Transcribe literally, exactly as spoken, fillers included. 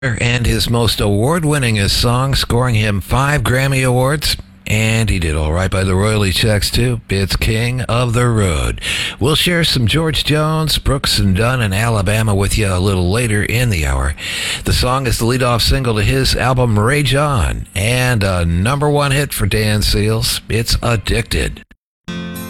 and his most award-winningest song, scoring him five Grammy Awards. And he did all right by the royalty checks, too. It's King of the Road. We'll share some George Jones, Brooks and Dunn, and Alabama with you a little later in the hour. The song is the lead-off single to his album Rage On, and a number one hit for Dan Seals. It's Addicted.